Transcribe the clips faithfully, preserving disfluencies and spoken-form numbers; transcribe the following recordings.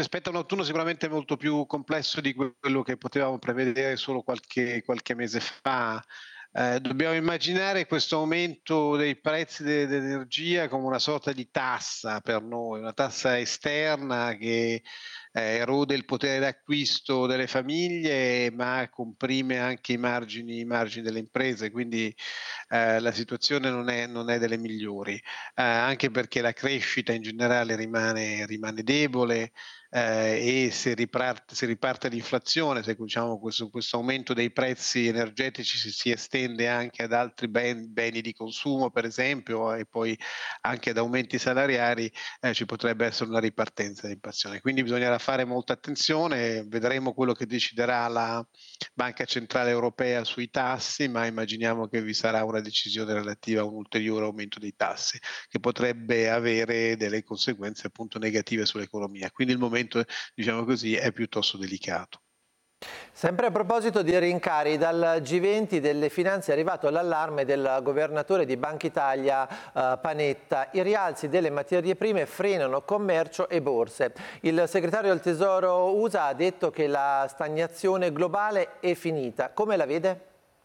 ci aspetta un autunno sicuramente molto più complesso di quello che potevamo prevedere solo qualche qualche mese fa. Ehm, dobbiamo immaginare questo aumento dei prezzi de dell'energia come una sorta di tassa per noi, una tassa esterna che, ehm, erode il potere d'acquisto delle famiglie, ma comprime anche i margini i margini delle imprese, quindi, ehm, la situazione non è non è delle migliori. Ehm, anche perché la crescita in generale rimane rimane debole, ehm, e se ripart se riparte l'inflazione, se diciamo questo questo aumento dei prezzi energetici si si estende anche ad altri ben beni di consumo per esempio, e poi anche ad aumenti salariari, ehm, ci potrebbe essere una ripartenza dell'inflazione. Quindi bisognerà fare molta attenzione, vedremo quello che deciderà la Banca Centrale Europea sui tassi, ma immaginiamo che vi sarà una decisione relativa a un ulteriore aumento dei tassi, che potrebbe avere delle conseguenze appunto negative sull'economia. Quindi il momento, diciamo così, è piuttosto delicato. Sempre a proposito di rincari, dal G venti delle finanze è arrivato l'allarme del governatore di Banca Italia eh, Panetta. I rialzi delle materie prime frenano commercio e borse. Il segretario del Tesoro U S A ha detto che la stagnazione globale è finita. Come la vede?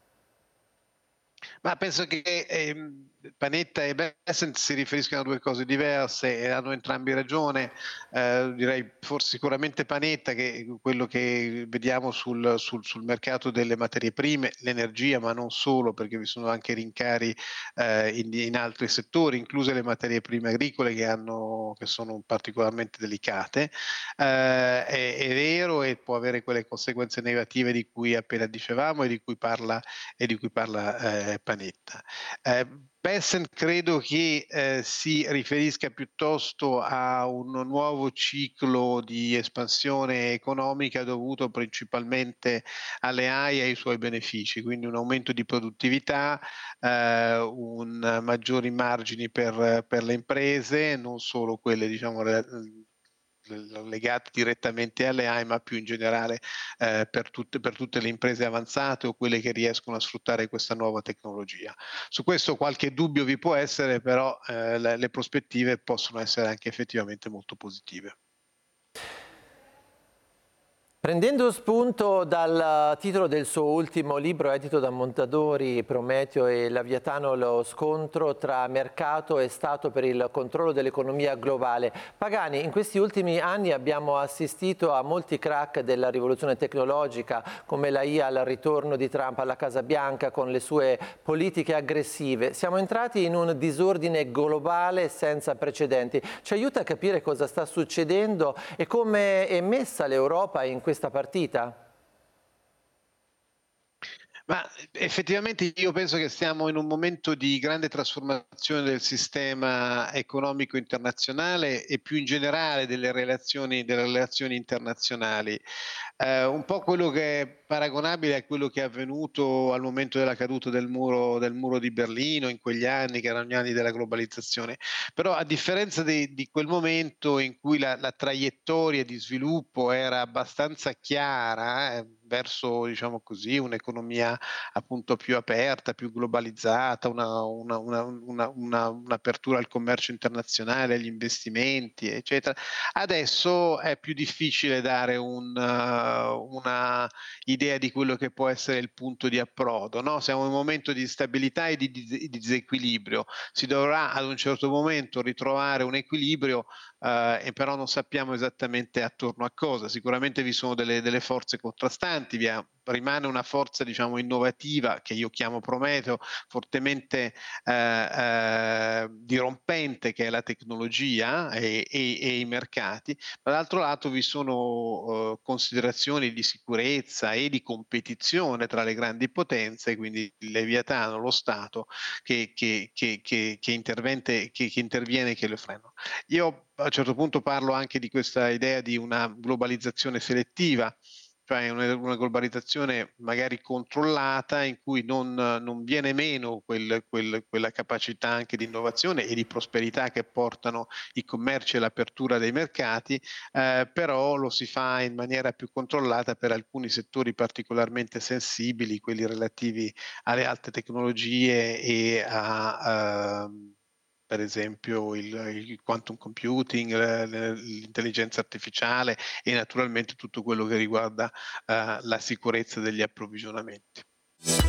Ma penso che, ehm, Panetta e Bessent si riferiscano a due cose diverse e hanno entrambi ragione. Ehm, direi forse sicuramente Panetta che quello che vediamo sul sul sul mercato delle materie prime, l'energia, ma non solo, perché vi sono anche rincari, ehm, in in altri settori, incluse le materie prime agricole che hanno che sono particolarmente delicate. Ehm, è è vero e può avere quelle conseguenze negative di cui appena dicevamo e di cui parla e di cui parla, ehm, Panetta. Ehm, Bessent credo che, ehm, si riferisca piuttosto a un nuovo ciclo di espansione economica dovuto principalmente alle A I e ai suoi benefici, quindi un aumento di produttività, ehm, un maggiori margini per per le imprese, non solo quelle diciamo re l l legate direttamente alle A I, ma più in generale, ehm, per tutte per tutte le imprese avanzate o quelle che riescono a sfruttare questa nuova tecnologia. Su questo qualche dubbio vi può essere, però, ehm, le le prospettive possono essere anche effettivamente molto positive. Prendendo spunto dal titolo del suo ultimo libro edito da Mondadori, Prometeo e Leviatano, lo scontro tra mercato e Stato per il controllo dell'economia globale. Pagani, in questi ultimi anni abbiamo assistito a molti crack della rivoluzione tecnologica, come la I A al ritorno di Trump alla Casa Bianca con le sue politiche aggressive. Siamo entrati in un disordine globale senza precedenti. Ci aiuta a capire cosa sta succedendo e come è messa l'Europa in questa partita? Ma effettivamente io penso che stiamo in un momento di grande trasformazione del sistema economico internazionale e più in generale delle relazioni delle relazioni internazionali. Ehm, un po' quello che è paragonabile a quello che è avvenuto al momento della caduta del muro del muro di Berlino, in quegli anni che erano gli anni della globalizzazione. Però a differenza di di quel momento in cui la la traiettoria di sviluppo era abbastanza chiara, eh, verso diciamo così, un'economia appunto più aperta, più globalizzata, una una una una una un'apertura al commercio internazionale, agli investimenti, eccetera. Adesso è più difficile dare un eh, una idea di quello che può essere il punto di approdo, no, siamo in un momento di instabilità e di di di disequilibrio. Si dovrà ad un certo momento ritrovare un equilibrio, ehm, e però non sappiamo esattamente attorno a cosa. Sicuramente vi sono delle delle forze contrastanti, vi ha rimane una forza diciamo innovativa, che io chiamo Prometeo, fortemente, ehm, ehm, dirompente, che è la tecnologia e e e i mercati. Dall'altro lato vi sono, uhm, considerazioni di sicurezza e di competizione tra le grandi potenze, quindi il Leviatano, lo Stato che che che che che intervente che che interviene e che lo frena. Io a un certo punto parlo anche di questa idea di una globalizzazione selettiva, cioè una una globalizzazione magari controllata in cui non non viene meno quel quel quella capacità anche di innovazione e di prosperità che portano i commerci e l'apertura dei mercati, ehm, però lo si fa in maniera più controllata per alcuni settori particolarmente sensibili, quelli relativi alle alte tecnologie e a, uhm per esempio il, il quantum computing, le- le- l'intelligenza artificiale e naturalmente tutto quello che riguarda eh, la sicurezza degli approvvigionamenti.